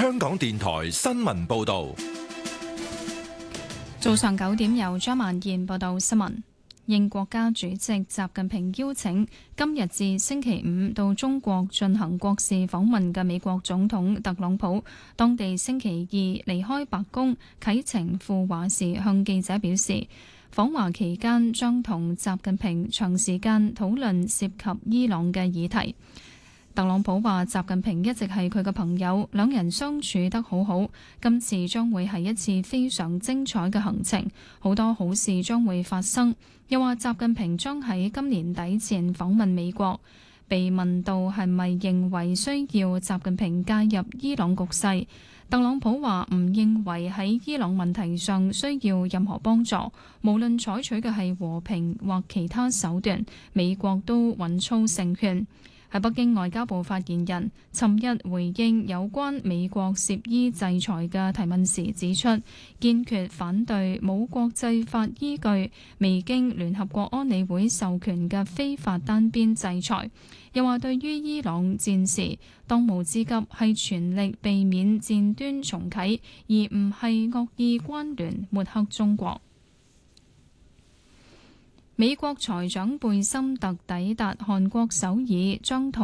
香港電台新聞報道。 早上9點由張曼燕報道新聞。應國家主席習近平邀請，今日至星期五到中國進行國事訪問嘅美國總統特朗普，當地星期二離開白宮啟程赴華時向記者表示，訪華期間將同習近平長時間討論涉及伊朗嘅議題。特朗普話：習近平一直係佢嘅朋友，兩人相處得好好。今次將會係一次非常精彩嘅行程，好多好事將會發生。又話習近平將喺今年底前訪問美國。被問到係咪認為需要習近平介入伊朗局勢，特朗普話唔認為喺伊朗問題上需要任何幫助，無論採取嘅係和平或其他手段，美國都穩操勝券。喺北京，外交部發言人尋日回應有關美國涉伊制裁嘅提問時指出，堅決反對冇國際法依據、未經聯合國安理會授權嘅非法單邊制裁。又話對於伊朗戰事，當務之急係全力避免戰端重啟，而唔係惡意關聯抹黑中國。美國財長貝森特抵達韓國首爾，將同